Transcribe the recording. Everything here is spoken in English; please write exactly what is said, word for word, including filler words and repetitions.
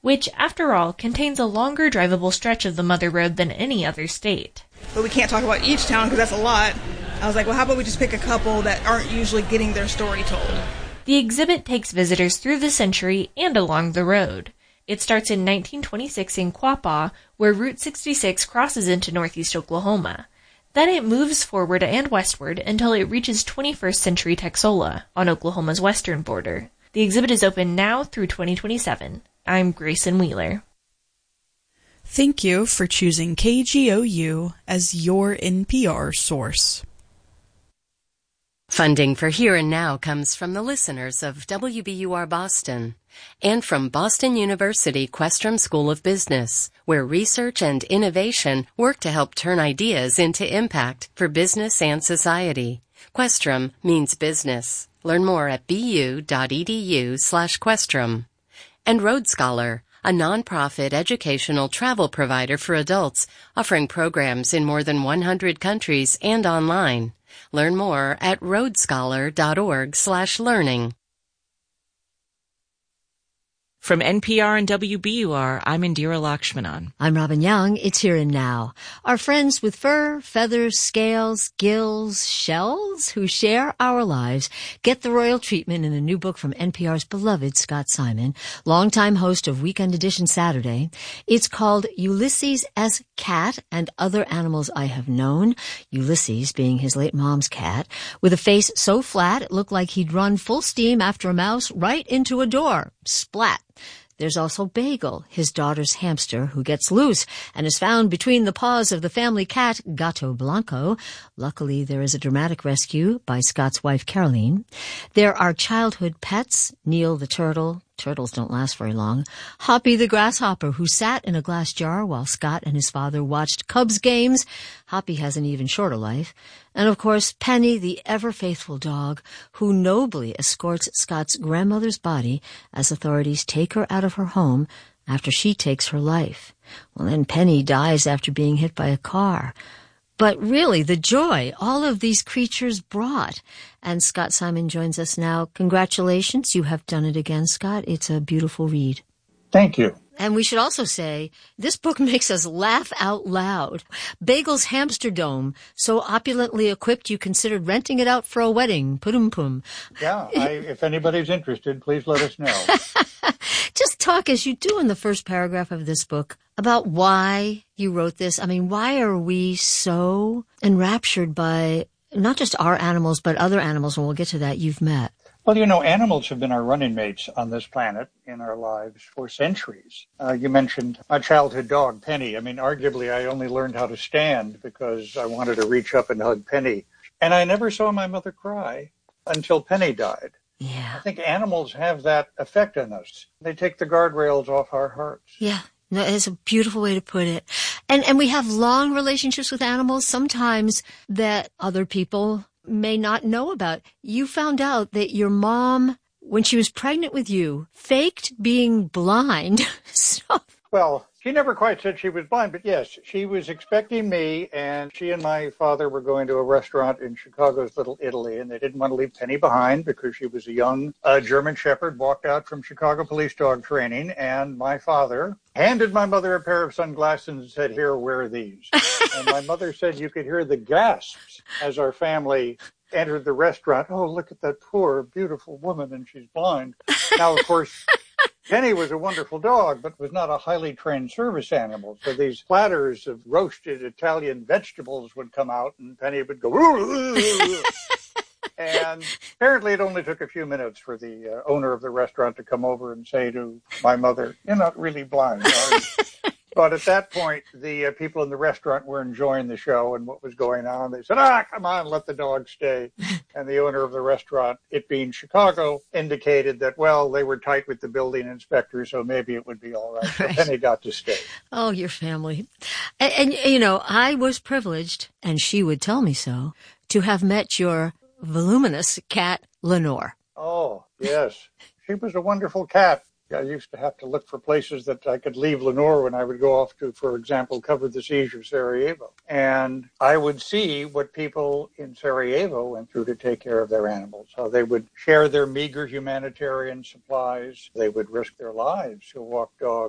which, after all, contains a longer drivable stretch of the Mother Road than any other state. But we can't talk about each town because that's a lot. I was like, well, how about we just pick a couple that aren't usually getting their story told? The exhibit takes visitors through the century and along the road. It starts in nineteen twenty-six in Quapaw, where Route sixty-six crosses into northeast Oklahoma. Then it moves forward and westward until it reaches twenty-first century Texola, on Oklahoma's western border. The exhibit is open now through twenty twenty-seven. I'm Grayson Wheeler. Thank you for choosing K G O U as your N P R source. Funding for Here and Now comes from the listeners of W B U R Boston and from Boston University Questrom School of Business, where research and innovation work to help turn ideas into impact for business and society. Questrom means business. Learn more at bu.edu slash Questrom. And Road Scholar, a nonprofit educational travel provider for adults offering programs in more than one hundred countries and online. Learn more at roadscholar.org slash learning. From N P R and W B U R, I'm Indira Lakshmanan. I'm Robin Young. It's Here and Now. Our friends with fur, feathers, scales, gills, shells, who share our lives, get the royal treatment in a new book from N P R's beloved Scott Simon, longtime host of Weekend Edition Saturday. It's called Ulysses S. Cat and Other Animals I Have Known, Ulysses being his late mom's cat, with a face so flat it looked like he'd run full steam after a mouse right into a door. Splat. There's also Bagel, his daughter's hamster, who gets loose and is found between the paws of the family cat, Gato Blanco. Luckily, there is a dramatic rescue by Scott's wife, Caroline. There are childhood pets, Neil the turtle. Turtles don't last very long. Hoppy the grasshopper, who sat in a glass jar while Scott and his father watched Cubs games. Hoppy has an even shorter life. And, of course, Penny, the ever-faithful dog, who nobly escorts Scott's grandmother's body as authorities take her out of her home after she takes her life. Well, then Penny dies after being hit by a car. But really, the joy all of these creatures brought. And Scott Simon joins us now. Congratulations. You have done it again, Scott. It's a beautiful read. Thank you. And we should also say, this book makes us laugh out loud. Bagel's Hamster Dome, so opulently equipped you considered renting it out for a wedding. Pum-pum. Yeah, I, if anybody's interested, please let us know. Just talk, as you do in the first paragraph of this book, about why you wrote this. I mean, why are we so enraptured by not just our animals, but other animals, and we'll get to that, you've met? Well, you know, animals have been our running mates on this planet in our lives for centuries. Uh, you mentioned my childhood dog, Penny. I mean, arguably, I only learned how to stand because I wanted to reach up and hug Penny. And I never saw my mother cry until Penny died. Yeah. I think animals have that effect on us. They take the guardrails off our hearts. Yeah. No, it's a beautiful way to put it. And and we have long relationships with animals, sometimes that other people may not know about. You found out that your mom, when she was pregnant with you, faked being blind. so... Well, she never quite said she was blind, but yes, she was expecting me, and she and my father were going to a restaurant in Chicago's Little Italy, and they didn't want to leave Penny behind because she was a young uh, German Shepherd, walked out from Chicago police dog training, and my father handed my mother a pair of sunglasses and said, "Here, wear these." And my mother said you could hear the gasps as our family entered the restaurant. "Oh, look at that poor, beautiful woman, and she's blind." Now, of course, Penny was a wonderful dog, but was not a highly trained service animal. So these platters of roasted Italian vegetables would come out, and Penny would go, "Ooh, ooh." And apparently it only took a few minutes for the uh, owner of the restaurant to come over and say to my mother, "You're not really blind, are you?" But at that point, the uh, people in the restaurant were enjoying the show and what was going on. They said, "Ah, come on, let the dog stay." And the owner of the restaurant, it being Chicago, indicated that, well, they were tight with the building inspector, so maybe it would be all right. So Right. Penny got to stay. Oh, your family. And, and, you know, I was privileged, and she would tell me so, to have met your voluminous cat, Lenore. Oh, yes. She was a wonderful cat. I used to have to look for places that I could leave Lenore when I would go off to, for example, cover the siege of Sarajevo. And I would see what people in Sarajevo went through to take care of their animals, how they would share their meager humanitarian supplies. They would risk their lives to walk dogs